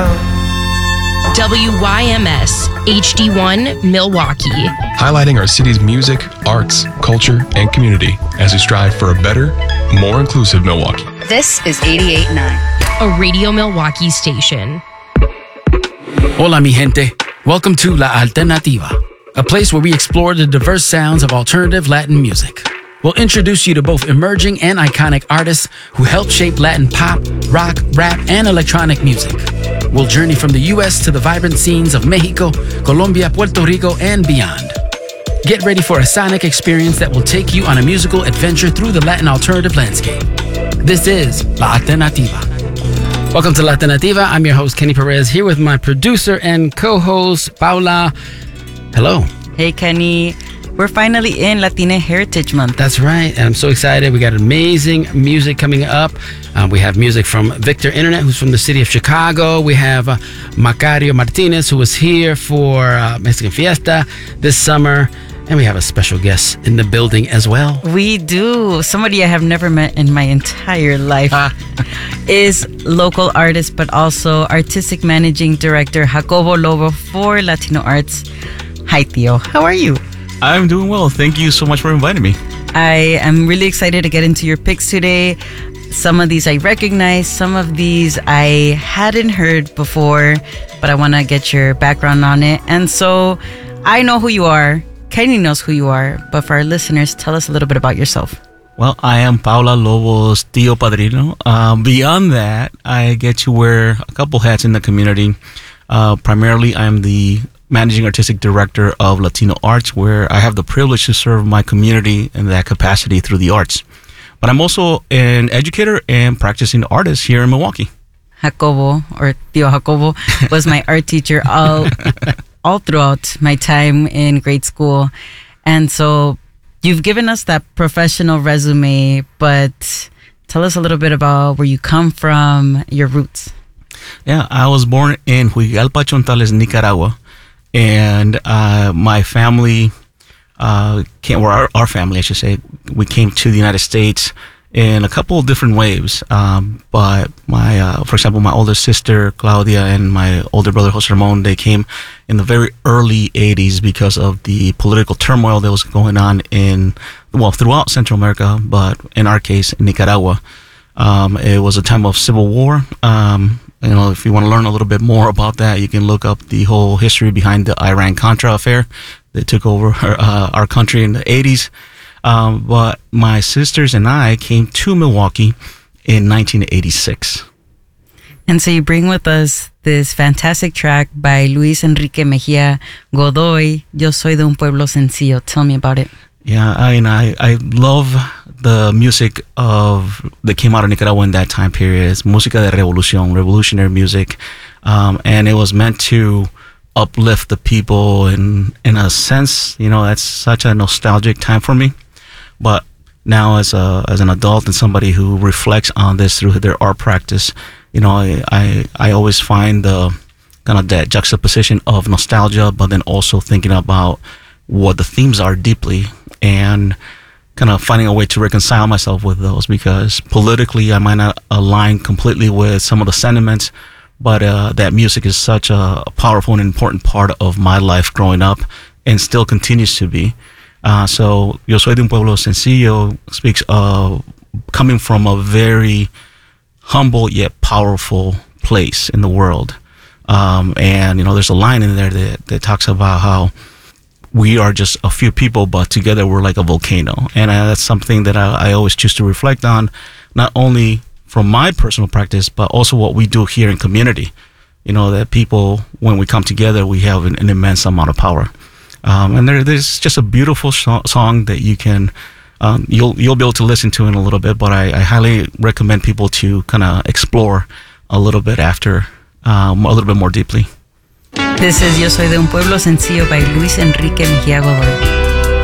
sound. WYMS HD1 Milwaukee. Highlighting our city's music, arts, culture, and community as we strive for a better, more inclusive Milwaukee. This is 88.9. A Radio Milwaukee station. Hola, mi gente. Welcome to La Alternativa, a place where we explore the diverse sounds of alternative Latin music. We'll introduce you to both emerging and iconic artists who helped shape Latin pop, rock, rap, and electronic music. We'll journey from the U.S. to the vibrant scenes of Mexico, Colombia, Puerto Rico, and beyond. Get ready for a sonic experience that will take you on a musical adventure through the Latin alternative landscape. This is La Alternativa. Welcome to La Alternativa. I'm your host, Kenny Perez, here with my producer and co-host, Paula. Hello. Hey, Kenny. We're finally in Latina Heritage Month. That's right. And I'm so excited. We got amazing music coming up. We have music from Victor Internet, who's from the city of Chicago. We have Macario Martinez, who was here for Mexican Fiesta this summer. And we have a special guest in the building as well. We do. Somebody I have never met in my entire life is local artist, but also artistic managing director Jacobo Lobo for Latino Arts. Hi, Theo. How are you? I'm doing well. Thank you so much for inviting me. I am really excited to get into your picks today. Some of these I recognize, some of these I hadn't heard before, but I want to get your background on it. And so I know who you are. Kenny knows who you are. But for our listeners, tell us a little bit about yourself. Well, I am Paula Lobo's tío padrino. Beyond that, I get to wear a couple hats in the community. Primarily, I'm the managing artistic director of Latino Arts, where I have the privilege to serve my community in that capacity through the arts. But I'm also an educator and practicing artist here in Milwaukee. Jacobo, or Tío Jacobo, was my art teacher all throughout my time in grade school. And so you've given us that professional resume, but tell us a little bit about where you come from, your roots. Yeah, I was born in Huigalpa, Chontales, Nicaragua. And my family our family, I should say, we came to the United States in a couple of different waves. But for example, my older sister, Claudia, and my older brother, Jose Ramon, they came in the very early 80s because of the political turmoil that was going on throughout Central America, but in our case, in Nicaragua. It was a time of civil war. If you want to learn a little bit more about that, you can look up the whole history behind the Iran-Contra affair that took over our country in the 80s. But my sisters and I came to Milwaukee in 1986. And so you bring with us this fantastic track by Luis Enrique Mejia Godoy, Yo Soy de un Pueblo Sencillo. Tell me about it. Yeah, I love the music that came out of Nicaragua in that time period. It's música de revolución, revolutionary music, and it was meant to uplift the people. In a sense, that's such a nostalgic time for me. But now, as an adult and somebody who reflects on this through their art practice, I always find the kind of that juxtaposition of nostalgia, but then also thinking about what the themes are deeply, and kind of finding a way to reconcile myself with those, because politically I might not align completely with some of the sentiments, but that music is such a powerful and important part of my life growing up, and still continues to be. So Yo Soy de un Pueblo Sencillo speaks of coming from a very humble yet powerful place in the world. And there's a line in there that talks about how we are just a few people, but together we're like a volcano. And that's something that I always choose to reflect on, not only from my personal practice, but also what we do here in community. That people, when we come together, we have an immense amount of power. And there's just a beautiful song that you can, you'll be able to listen to in a little bit, but I highly recommend people to kind of explore a little bit after, a little bit more deeply. This is Yo Soy de un Pueblo Sencillo by Luis Enrique Mejia Godoy.